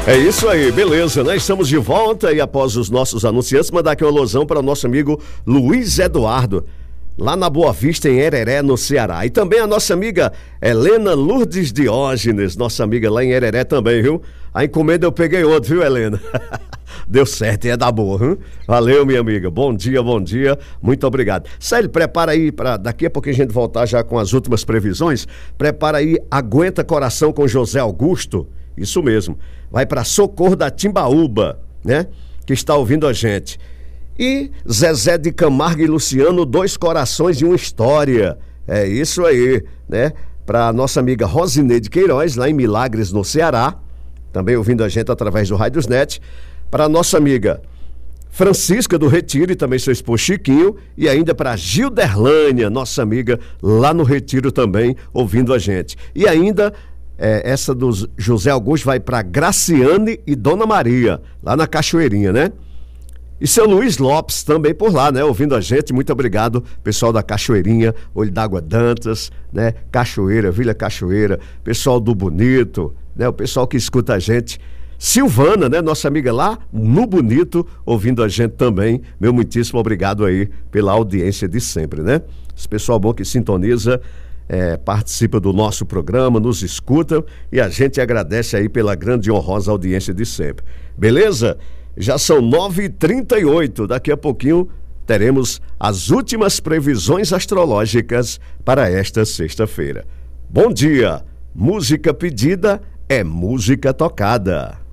É isso aí, beleza, né? Estamos de volta e após os nossos anunciantes, mandar aqui uma alusão para o nosso amigo Luiz Eduardo, lá na Boa Vista, em Hereré, no Ceará. E também a nossa amiga Helena Lourdes Diógenes, nossa amiga lá em Hereré também, viu? A encomenda eu peguei ontem, viu, Helena? Deu certo e é da boa, viu? Valeu, minha amiga. Bom dia, muito obrigado. Célio, prepara aí, para daqui a pouco a gente voltar já com as últimas previsões. Prepara aí, Aguenta Coração com José Augusto. Isso mesmo. Vai para Socorro da Timbaúba, né? Que está ouvindo a gente. E Zezé de Camargo e Luciano, Dois Corações e uma História. É isso aí, né? Para nossa amiga Rosineide Queiroz, lá em Milagres, no Ceará. Também ouvindo a gente através do Radiosnet. Para nossa amiga Francisca do Retiro e também seu esposo Chiquinho. E ainda para Gilderlânia, nossa amiga lá no Retiro também, ouvindo a gente. E ainda... essa do José Augusto vai para Graciane e Dona Maria, lá na Cachoeirinha, né? E seu Luiz Lopes também por lá, né? Ouvindo a gente, muito obrigado, pessoal da Cachoeirinha, Olho d'Água Dantas, né? Cachoeira, Vila Cachoeira, pessoal do Bonito, né? O pessoal que escuta a gente. Silvana, né? Nossa amiga lá no Bonito, ouvindo a gente também. Meu muitíssimo obrigado aí pela audiência de sempre, né? Esse pessoal bom que sintoniza, participa do nosso programa, nos escuta e a gente agradece aí pela grande e honrosa audiência de sempre. Beleza? Já são 9h38, daqui a pouquinho teremos as últimas previsões astrológicas para esta sexta-feira. Bom dia! Música pedida é música tocada.